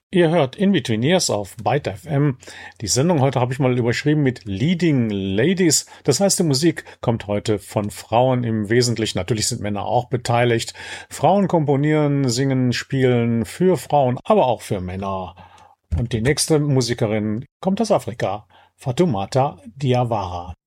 Ihr hört In Between Years auf Byte FM. Die Sendung heute habe ich mal überschrieben mit Leading Ladies. Das heißt, die Musik kommt heute von Frauen im Wesentlichen. Natürlich sind Männer auch beteiligt. Frauen komponieren, singen, spielen für Frauen, aber auch für Männer. Und die nächste Musikerin kommt aus Afrika, Fatoumata Diawara.